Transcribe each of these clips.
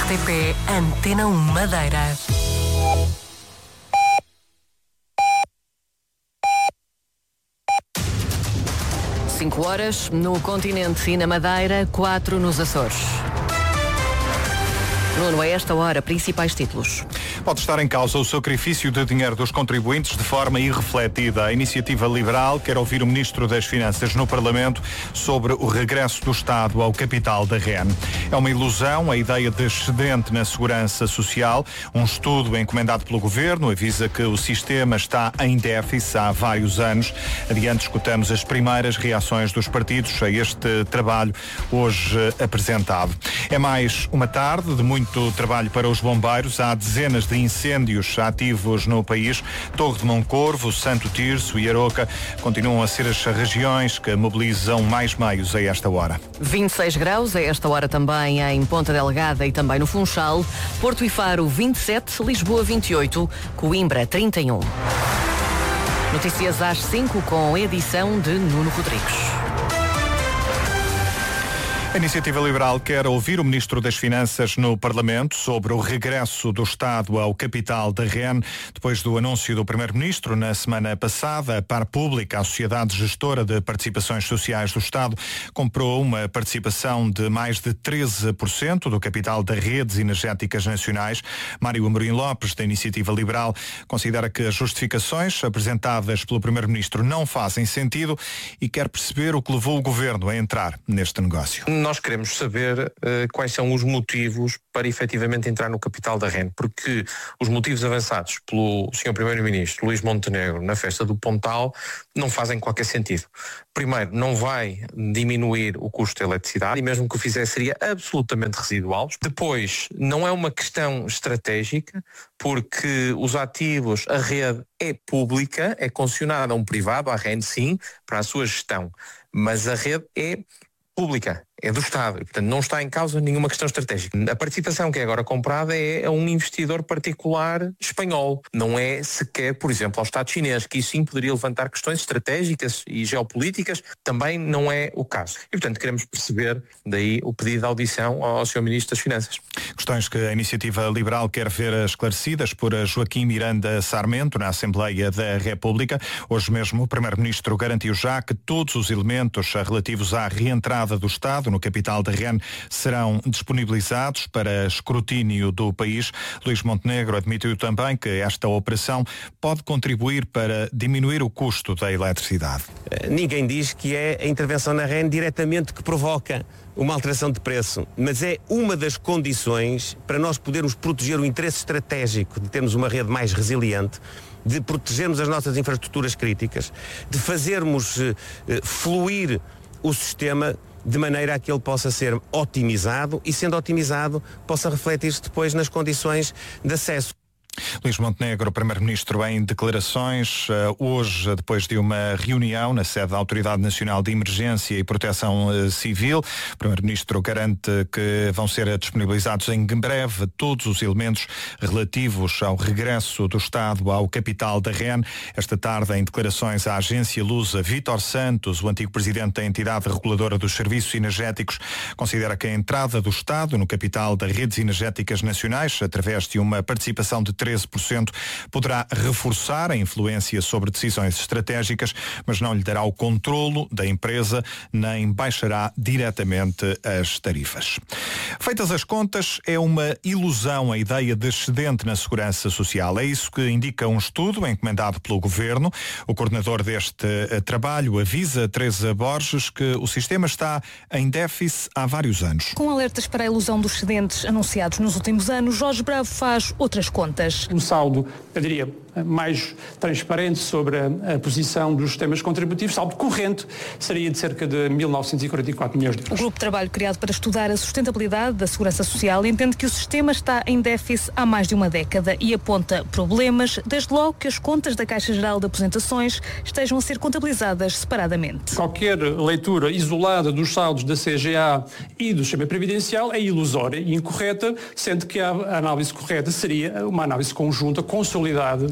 RTP Antena 1 Madeira. Cinco horas no continente e na Madeira, 4 nos Açores. Nuno, a esta hora, principais títulos. Pode estar em causa o sacrifício de dinheiro dos contribuintes de forma irrefletida. A Iniciativa Liberal quer ouvir o Ministro das Finanças no Parlamento sobre o regresso do Estado ao capital da REN. É uma ilusão a ideia de excedente na segurança social. Um estudo encomendado pelo Governo avisa que o sistema está em déficit há vários anos. Adiante escutamos as primeiras reações dos partidos a este trabalho hoje apresentado. É mais uma tarde de muito trabalho para os bombeiros. Há dezenas de incêndios ativos no país. Torre de Moncorvo, Santo Tirso e Aroca continuam a ser as regiões que mobilizam mais meios a esta hora. 26 graus a esta hora também em Ponta Delgada e também no Funchal. Porto e Faro 27, Lisboa 28, Coimbra 31. Notícias às 5 com edição de Nuno Rodrigues. A Iniciativa Liberal quer ouvir o Ministro das Finanças no Parlamento sobre o regresso do Estado ao capital da REN. Depois do anúncio do Primeiro-Ministro na semana passada, a Par Pública, a Sociedade Gestora de Participações Sociais do Estado, comprou uma participação de mais de 13% do capital das redes energéticas nacionais. Mário Amorim Lopes, da Iniciativa Liberal, considera que as justificações apresentadas pelo Primeiro-Ministro não fazem sentido e quer perceber o que levou o Governo a entrar neste negócio. Nós queremos saber quais são os motivos para efetivamente entrar no capital da REN, porque os motivos avançados pelo Sr. Primeiro-Ministro Luís Montenegro na festa do Pontal não fazem qualquer sentido. Primeiro, não vai diminuir o custo da eletricidade e mesmo que o fizesse seria absolutamente residual. Depois, não é uma questão estratégica, porque os ativos, a rede é pública, é concessionada a um privado, a REN sim, para a sua gestão, mas a rede é pública, é do Estado e, portanto, não está em causa nenhuma questão estratégica. A participação que é agora comprada é a um investidor particular espanhol. Não é sequer, por exemplo, ao Estado chinês, que isso sim poderia levantar questões estratégicas e geopolíticas. Também não é o caso. E, portanto, queremos perceber daí o pedido de audição ao Sr. Ministro das Finanças. Questões que a Iniciativa Liberal quer ver esclarecidas por Joaquim Miranda Sarmento na Assembleia da República. Hoje mesmo o Primeiro-Ministro garantiu já que todos os elementos relativos à reentrada do Estado no capital da REN serão disponibilizados para escrutínio do país. Luís Montenegro admitiu também que esta operação pode contribuir para diminuir o custo da eletricidade. Ninguém diz que é a intervenção na REN diretamente que provoca uma alteração de preço, mas é uma das condições para nós podermos proteger o interesse estratégico de termos uma rede mais resiliente, de protegermos as nossas infraestruturas críticas, de fazermos fluir o sistema de maneira a que ele possa ser otimizado e, sendo otimizado, possa refletir-se depois nas condições de acesso. Luís Montenegro, Primeiro-Ministro, em declarações hoje, depois de uma reunião na sede da Autoridade Nacional de Emergência e Proteção Civil. O Primeiro-Ministro garante que vão ser disponibilizados em breve todos os elementos relativos ao regresso do Estado ao capital da REN. Esta tarde, em declarações à agência Lusa, Vítor Santos, o antigo presidente da entidade reguladora dos serviços energéticos, considera que a entrada do Estado no capital das redes energéticas nacionais, através de uma participação de 13%, poderá reforçar a influência sobre decisões estratégicas, mas não lhe dará o controlo da empresa, nem baixará diretamente as tarifas. Feitas as contas, é uma ilusão a ideia de excedente na segurança social. É isso que indica um estudo encomendado pelo Governo. O coordenador deste trabalho avisa, Teresa Borges, que o sistema está em déficit há vários anos. Com alertas para a ilusão dos excedentes anunciados nos últimos anos, Jorge Bravo faz outras contas. Um saldo, eu diria, mais transparente sobre a posição dos sistemas contributivos, saldo corrente, seria de cerca de 1.944 milhões de euros. O grupo de trabalho criado para estudar a sustentabilidade da segurança social entende que o sistema está em déficit há mais de uma década e aponta problemas, desde logo que as contas da Caixa Geral de Aposentações estejam a ser contabilizadas separadamente. Qualquer leitura isolada dos saldos da CGA e do sistema previdencial é ilusória e incorreta, sendo que a análise correta seria uma análise conjunta, consolidada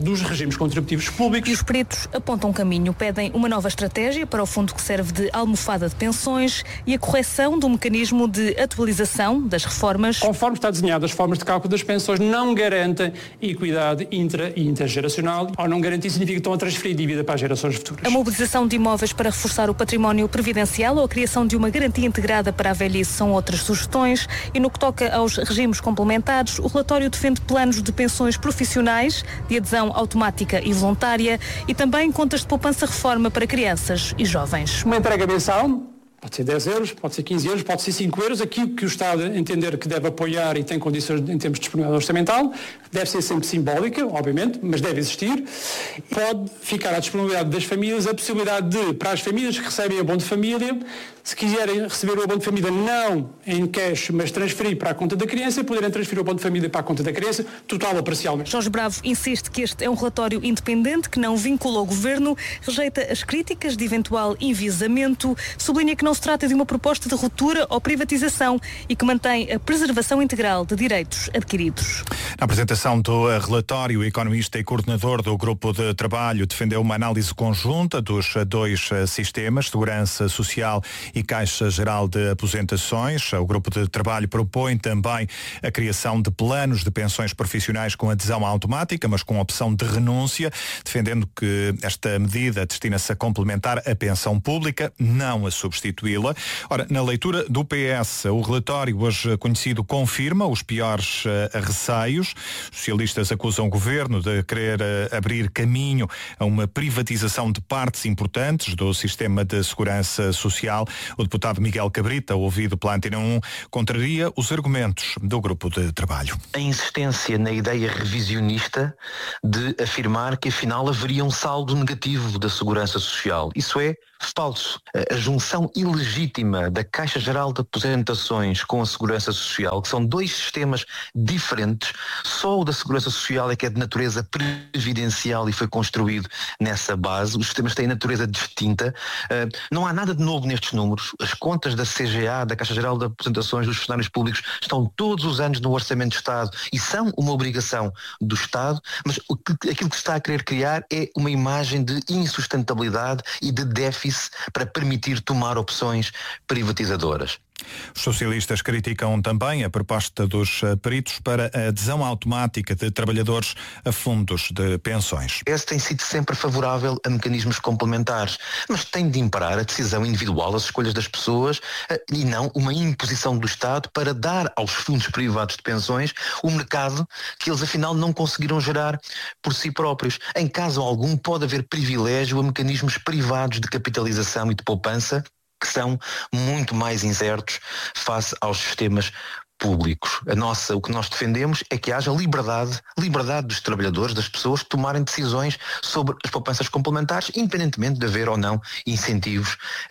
dos regimes contributivos públicos. E os peritos apontam um caminho, pedem uma nova estratégia para o fundo que serve de almofada de pensões e a correção do mecanismo de atualização das reformas. Conforme está desenhado, as formas de cálculo das pensões não garantem equidade intra e intergeracional. Ao não garantir, significa que estão a transferir dívida para as gerações futuras. A mobilização de imóveis para reforçar o património previdencial ou a criação de uma garantia integrada para a velhice são outras sugestões. E no que toca aos regimes complementares, o relatório defende planos de pensões profissionais, de adesão automática e voluntária e também contas de poupança-reforma para crianças e jovens. Uma entrega mensal, pode ser 10 euros, pode ser 15 euros, pode ser 5 euros, aquilo que o Estado entender que deve apoiar e tem condições em termos de disponibilidade orçamental, deve ser sempre simbólica, obviamente, mas deve existir. Pode ficar à disponibilidade das famílias a possibilidade de, para as famílias que recebem abono de família, se quiserem receber o abono de família não em cash, mas transferir para a conta da criança, poderem transferir o abono de família para a conta da criança, total ou parcialmente. Jorge Bravo insiste que este é um relatório independente que não vincula o Governo, rejeita as críticas de eventual enviesamento, sublinha que não se trata de uma proposta de ruptura ou privatização e que mantém a preservação integral de direitos adquiridos. Na apresentação do relatório, o economista e coordenador do grupo de trabalho defendeu uma análise conjunta dos dois sistemas, Segurança Social e Caixa Geral de Aposentações. O grupo de trabalho propõe também a criação de planos de pensões profissionais com adesão automática, mas com opção de renúncia, defendendo que esta medida destina-se a complementar a pensão pública, não a substituí-la. Ora, na leitura do PS, o relatório hoje conhecido confirma os piores receios. Os socialistas acusam o governo de querer abrir caminho a uma privatização de partes importantes do sistema de segurança social. O deputado Miguel Cabrita, ouvido pela Antena 1, contraria os argumentos do grupo de trabalho. A insistência na ideia revisionista de afirmar que afinal haveria um saldo negativo da segurança social. Isso é falso. A junção ilegítima da Caixa Geral de Aposentações com a Segurança Social, que são dois sistemas diferentes, só o da Segurança Social é que é de natureza previdencial e foi construído nessa base. Os sistemas têm natureza distinta. Não há nada de novo nestes números. As contas da CGA, da Caixa Geral de Aposentações dos funcionários públicos, estão todos os anos no Orçamento de Estado e são uma obrigação do Estado, mas aquilo que se está a querer criar é uma imagem de insustentabilidade e de déficit para permitir tomar opções privatizadoras. Os socialistas criticam também a proposta dos peritos para a adesão automática de trabalhadores a fundos de pensões. Esse tem sido sempre favorável a mecanismos complementares, mas tem de imperar a decisão individual, as escolhas das pessoas e não uma imposição do Estado para dar aos fundos privados de pensões o mercado que eles afinal não conseguiram gerar por si próprios. Em caso algum pode haver privilégio a mecanismos privados de capitalização e de poupança que são muito mais incertos face aos sistemas públicos. O que nós defendemos é que haja liberdade dos trabalhadores, das pessoas, tomarem decisões sobre as poupanças complementares, independentemente de haver ou não incentivos a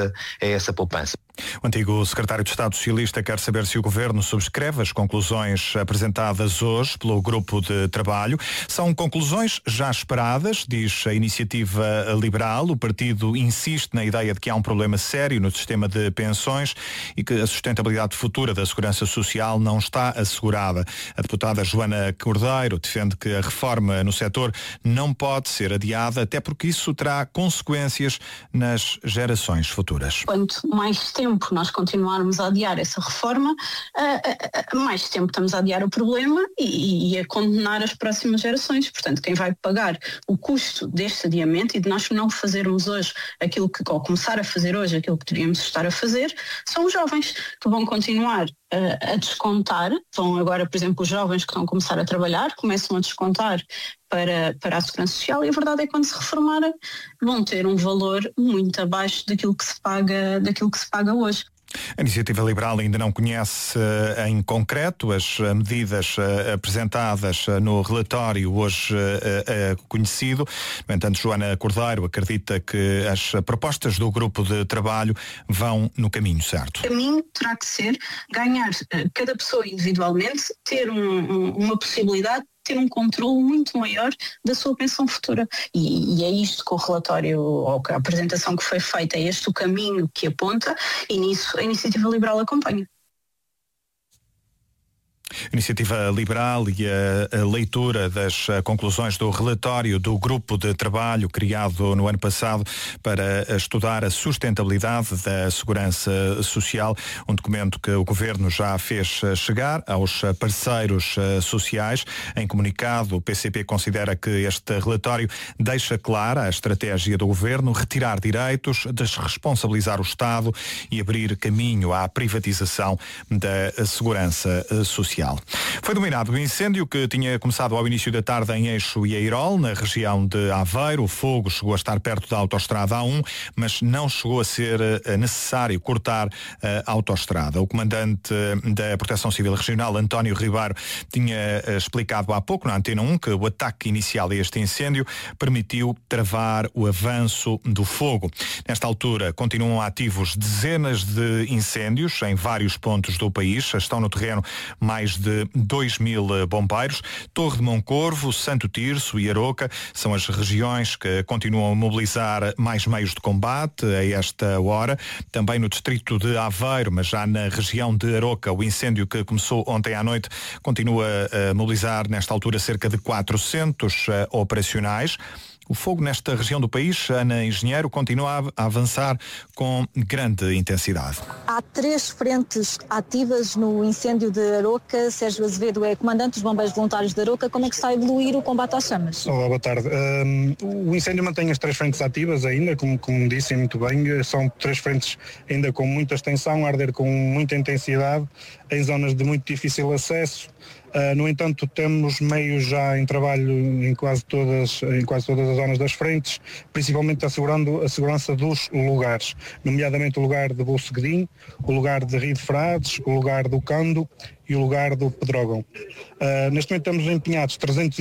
essa poupança. O antigo secretário de Estado socialista quer saber se o governo subscreve as conclusões apresentadas hoje pelo grupo de trabalho. São conclusões já esperadas, diz a Iniciativa Liberal. O partido insiste na ideia de que há um problema sério no sistema de pensões e que a sustentabilidade futura da segurança social não está assegurada. A deputada Joana Cordeiro defende que a reforma no setor não pode ser adiada, até porque isso terá consequências nas gerações futuras. Quanto mais tempo nós continuarmos a adiar essa reforma, mais tempo estamos a adiar o problema e a condenar as próximas gerações. Portanto, quem vai pagar o custo deste adiamento e de nós não fazermos hoje ou começar a fazer hoje aquilo que devíamos estar a fazer, são os jovens que vão continuar a descontar. Vão agora, por exemplo, os jovens que estão a começar a trabalhar, começam a descontar para a Segurança Social e a verdade é que quando se reformarem vão ter um valor muito abaixo daquilo que se paga hoje. A Iniciativa Liberal ainda não conhece em concreto as medidas apresentadas no relatório hoje conhecido. No entanto, Joana Cordeiro acredita que as propostas do grupo de trabalho vão no caminho certo. O caminho terá que ser ganhar cada pessoa individualmente, ter uma possibilidade, ter um controle muito maior da sua pensão futura. E é isto que o relatório, ou que a apresentação que foi feita, é este o caminho que aponta, e nisso a Iniciativa Liberal acompanha. Iniciativa Liberal e a leitura das conclusões do relatório do grupo de trabalho criado no ano passado para estudar a sustentabilidade da segurança social, um documento que o Governo já fez chegar aos parceiros sociais. Em comunicado, o PCP considera que este relatório deixa clara a estratégia do Governo, retirar direitos, desresponsabilizar o Estado e abrir caminho à privatização da segurança social. Foi dominado o incêndio que tinha começado ao início da tarde em Eixo e Eirol, na região de Aveiro. O fogo chegou a estar perto da autoestrada A1, mas não chegou a ser necessário cortar a autoestrada. O comandante da Proteção Civil Regional, António Ribeiro, tinha explicado há pouco na Antena 1 que o ataque inicial a este incêndio permitiu travar o avanço do fogo. Nesta altura, continuam ativos dezenas de incêndios em vários pontos do país. Estão no terreno mais de 2.000 bombeiros. Torre de Moncorvo, Santo Tirso e Aroca são as regiões que continuam a mobilizar mais meios de combate a esta hora. Também no distrito de Aveiro, mas já na região de Aroca, o incêndio que começou ontem à noite continua a mobilizar nesta altura cerca de 400 operacionais. O fogo nesta região do país, Ana Engenheiro, continua a avançar com grande intensidade. Há 3 frentes ativas no incêndio de Aroca. Sérgio Azevedo é comandante dos Bombeiros Voluntários de Aroca. Como é que está a evoluir o combate às chamas? Olá, boa tarde. O incêndio mantém as 3 frentes ativas ainda, como disse muito bem. São 3 frentes ainda com muita extensão, a arder com muita intensidade, em zonas de muito difícil acesso. No entanto, temos meios já em trabalho em quase todas as zonas das frentes, principalmente assegurando a segurança dos lugares, nomeadamente o lugar de Bolseguedim, o lugar de Rio de Frades, o lugar do Cando e o lugar do Pedrógão. Neste momento temos empenhados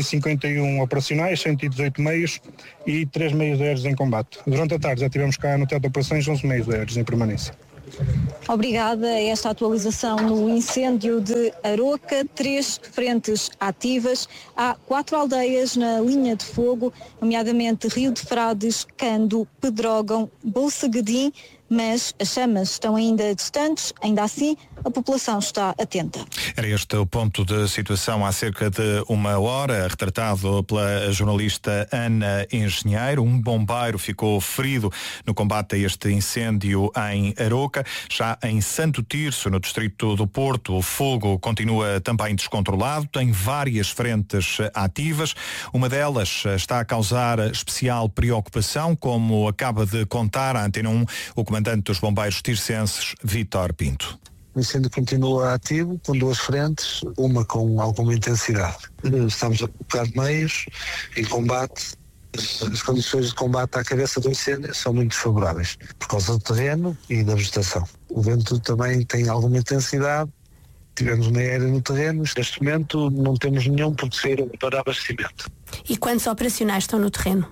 351 operacionais, 118 meios e 3 meios aéreos em combate. Durante a tarde já tivemos cá no teatro de operações 11 meios aéreos em permanência. Obrigada a esta atualização no incêndio de Aroca. 3 frentes ativas. Há 4 aldeias na linha de fogo, nomeadamente Rio de Frades, Cando, Pedrógão, Bolseguedim, mas as chamas estão ainda distantes. Ainda assim, a população está atenta. Era este o ponto de situação há cerca de 1 hora, retratado pela jornalista Ana Engenheiro. Um bombeiro ficou ferido no combate a este incêndio em Aroca. Já em Santo Tirso, no distrito do Porto, o fogo continua também descontrolado. Tem várias frentes ativas. Uma delas está a causar especial preocupação, como acaba de contar à Antena 1 o comandante dos bombeiros tircenses, Vítor Pinto. O incêndio continua ativo, com 2 frentes, uma com alguma intensidade. Estamos a colocar meios em combate. As condições de combate à cabeça do incêndio são muito desfavoráveis, por causa do terreno e da vegetação. O vento também tem alguma intensidade. Tivemos uma aérea no terreno. Neste momento não temos nenhum produtor para abastecimento. E quantos operacionais estão no terreno?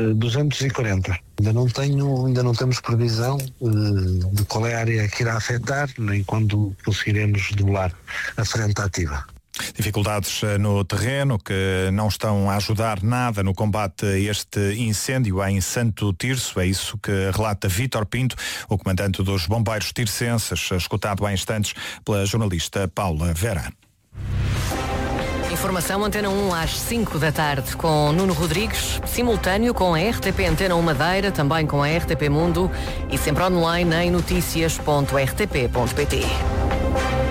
240. Ainda não temos previsão de qual é a área que irá afetar, nem quando conseguiremos debelar a frente ativa. Dificuldades no terreno que não estão a ajudar nada no combate a este incêndio em Santo Tirso. É isso que relata Vítor Pinto, o comandante dos bombeiros tircenses, escutado há instantes pela jornalista Paula Vera. Informação Antena 1 às 5 da tarde com Nuno Rodrigues, simultâneo com a RTP Antena 1 Madeira, também com a RTP Mundo e sempre online em noticias.rtp.pt.